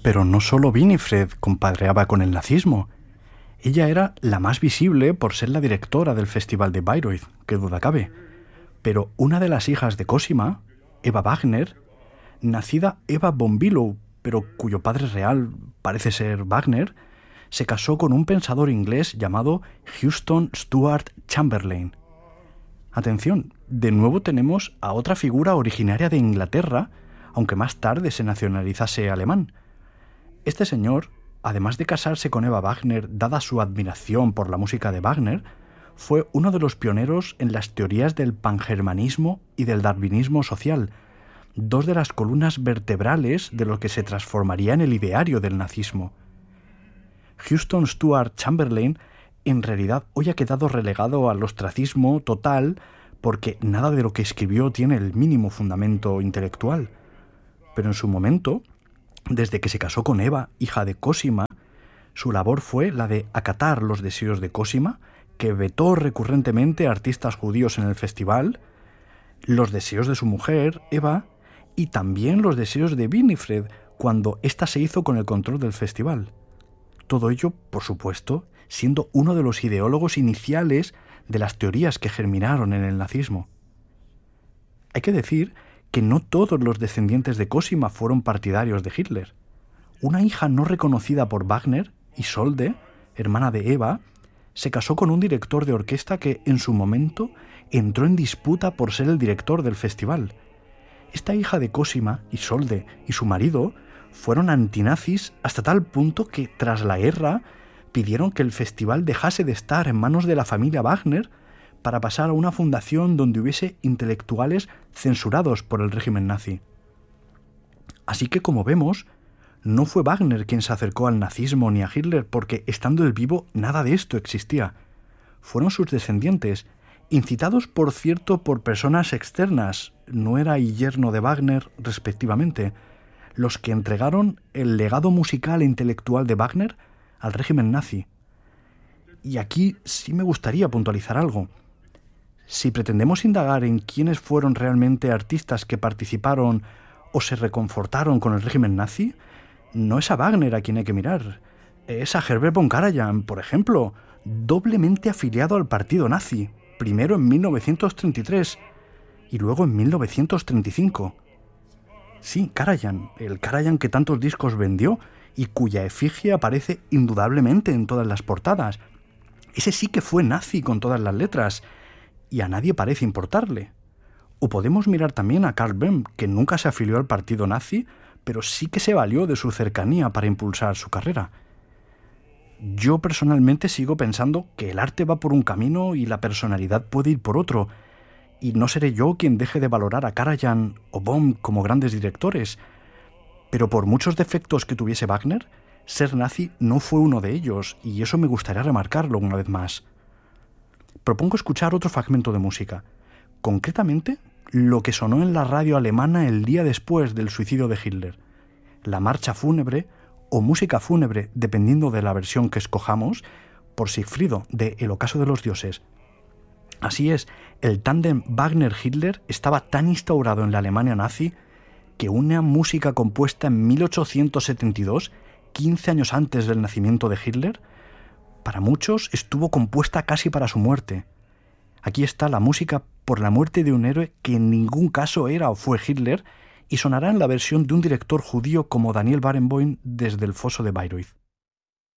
Pero no solo Winifred compadreaba con el nazismo. Ella era la más visible por ser la directora del Festival de Bayreuth, qué duda cabe. Pero una de las hijas de Cosima, Eva Wagner, nacida Eva von Bülow, pero cuyo padre real parece ser Wagner, se casó con un pensador inglés llamado Houston Stuart Chamberlain. Atención, de nuevo tenemos a otra figura originaria de Inglaterra, aunque más tarde se nacionalizase alemán. Este señor, además de casarse con Eva Wagner, dada su admiración por la música de Wagner, fue uno de los pioneros en las teorías del pangermanismo y del darwinismo social, dos de las columnas vertebrales de lo que se transformaría en el ideario del nazismo. Houston Stuart Chamberlain en realidad hoy ha quedado relegado al ostracismo total porque nada de lo que escribió tiene el mínimo fundamento intelectual. Pero en su momento, desde que se casó con Eva, hija de Cosima, su labor fue la de acatar los deseos de Cosima, que vetó recurrentemente a artistas judíos en el festival, los deseos de su mujer, Eva, y también los deseos de Winifred cuando ésta se hizo con el control del festival. Todo ello, por supuesto, siendo uno de los ideólogos iniciales de las teorías que germinaron en el nazismo. Hay que decir que no todos los descendientes de Cosima fueron partidarios de Hitler. Una hija no reconocida por Wagner, Isolde, hermana de Eva, se casó con un director de orquesta que en su momento entró en disputa por ser el director del festival. Esta hija de Cosima, Isolde, y su marido fueron antinazis hasta tal punto que tras la guerra pidieron que el festival dejase de estar en manos de la familia Wagner para pasar a una fundación donde hubiese intelectuales censurados por el régimen nazi. Así que, como vemos, no fue Wagner quien se acercó al nazismo ni a Hitler porque, estando él vivo, nada de esto existía. Fueron sus descendientes, incitados, por cierto, por personas externas, nuera y yerno de Wagner, respectivamente, los que entregaron el legado musical e intelectual de Wagner al régimen nazi. Y aquí sí me gustaría puntualizar algo. Si pretendemos indagar en quiénes fueron realmente artistas que participaron o se reconfortaron con el régimen nazi, no es a Wagner a quien hay que mirar. Es a Herbert von Karajan, por ejemplo, doblemente afiliado al partido nazi, primero en 1933 y luego en 1935. Sí, Karajan, el Karajan que tantos discos vendió y cuya efigie aparece indudablemente en todas las portadas. Ese sí que fue nazi con todas las letras, y a nadie parece importarle. O podemos mirar también a Karl Böhm, que nunca se afilió al partido nazi, pero sí que se valió de su cercanía para impulsar su carrera. Yo personalmente sigo pensando que el arte va por un camino y la personalidad puede ir por otro, y no seré yo quien deje de valorar a Karajan o Böhm como grandes directores, pero por muchos defectos que tuviese Wagner, ser nazi no fue uno de ellos, y eso me gustaría remarcarlo una vez más. Propongo escuchar otro fragmento de música, concretamente lo que sonó en la radio alemana el día después del suicidio de Hitler, la marcha fúnebre o música fúnebre, dependiendo de la versión que escojamos, por Sigfrido, de El ocaso de los dioses. Así es, el tándem Wagner-Hitler estaba tan instaurado en la Alemania nazi que una música compuesta en 1872, 15 años antes del nacimiento de Hitler, para muchos estuvo compuesta casi para su muerte. Aquí está la música por la muerte de un héroe que en ningún caso era o fue Hitler y sonará en la versión de un director judío como Daniel Barenboim desde el foso de Bayreuth.